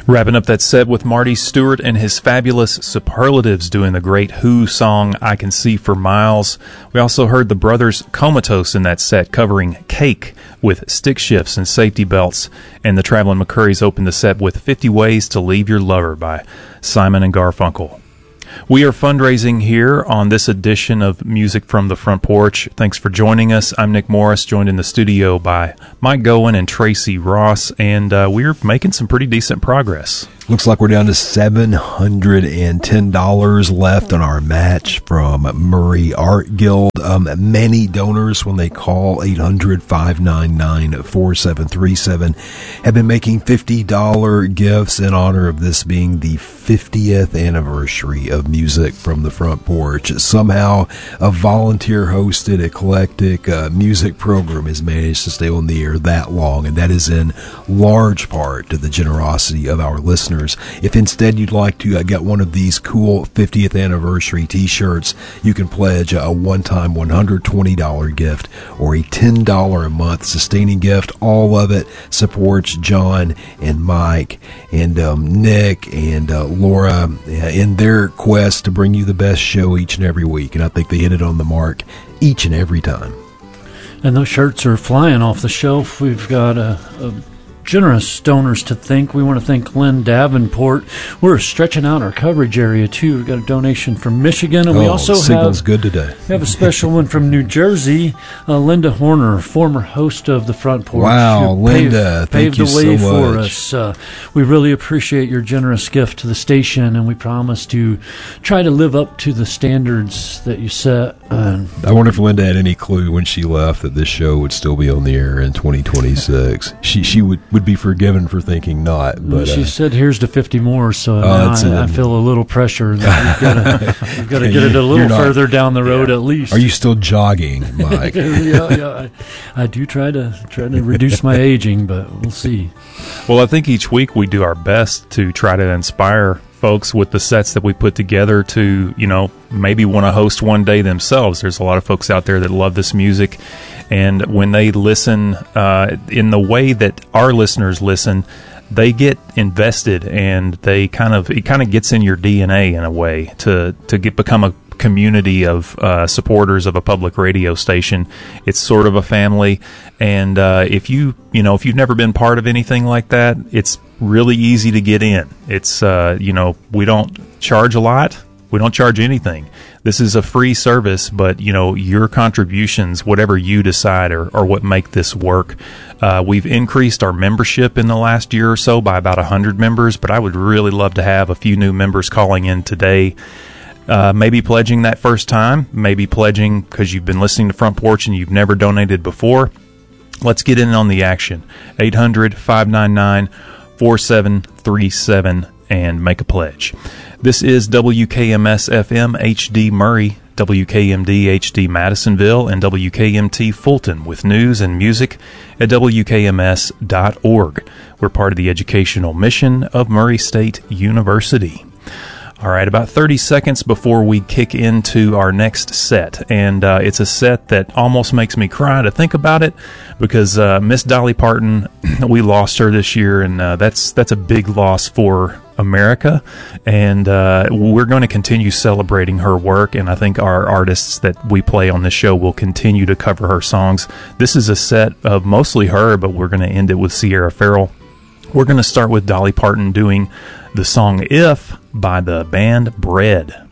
Wrapping up that set with Marty Stuart and his fabulous Superlatives doing the great Who song, I Can See for Miles. We also heard the brothers Comatose in that set covering Cake with Stick Shifts and Safety Belts. And the Traveling McCurrys opened the set with 50 Ways to Leave Your Lover by Simon and Garfunkel. We are fundraising here on this edition of Music from the Front Porch. Thanks for joining us. I'm Nick Morris, joined in the studio by Mike Goen and Tracy Ross, and we're making some pretty decent progress. Looks like we're down to $710 left on our match from Murray Art Guild. Many donors, when they call 800-599-4737, have been making $50 gifts in honor of this being the 50th anniversary of Music from the Front Porch. Somehow, a volunteer-hosted, eclectic music program has managed to stay on the air that long, and that is in large part to the generosity of our listeners. If instead you'd like to get one of these cool 50th anniversary t-shirts, you can pledge a one-time $120 gift or a $10 a month sustaining gift. All of it supports John and Mike and Nick and Laura in their quest to bring you the best show each and every week, and I think they hit it on the mark each and every time. And those shirts are flying off the shelf. We've got a generous donors to thank. We want to thank Lynn Davenport. We're stretching out our coverage area too. We've got a donation from Michigan, and we also signal's good today. We have a special one from New Jersey. Linda Horner, former host of the Front Porch. Wow, Linda, thank you so much. Paved the way for us. We really appreciate your generous gift to the station, and we promise to try to live up to the standards that you set. I wonder if Linda had any clue when she left that this show would still be on the air in 2026. She would be forgiven for thinking not. But she said, "Here's to 50 more." So now I feel a little pressure that we've got to get it a little further down the road at least. Are you still jogging, Mike? Yeah. I do try to reduce my aging, but we'll see. Well, I think each week we do our best to try to inspire folks with the sets that we put together to, maybe want to host one day themselves. There's a lot of folks out there that love this music, and when they listen in the way that our listeners listen, they get invested, and it kind of gets in your DNA in a way to become a community of supporters of a public radio station. It's sort of a family, and if you've never been part of anything like that, it's really easy to get in. It's we don't charge a lot. We don't charge anything. This is a free service, but your contributions, whatever you decide, are what make this work. We've increased our membership in the last year or so by about 100 members, but I would really love to have a few new members calling in today. Maybe pledging that first time, maybe pledging because you've been listening to Front Porch and you've never donated before. Let's get in on the action. 800-599-4737 and make a pledge. This is WKMS-FM HD Murray, WKMD HD Madisonville, and WKMT Fulton with news and music at WKMS.org. We're part of the educational mission of Murray State University. All right, about 30 seconds before we kick into our next set, and it's a set that almost makes me cry to think about it, because Miss Dolly Parton, we lost her this year, and that's a big loss for America, and we're going to continue celebrating her work, and I think our artists that we play on this show will continue to cover her songs. This is a set of mostly her, but we're going to end it with Sierra Farrell. We're going to start with Dolly Parton doing the song If by the band Bread.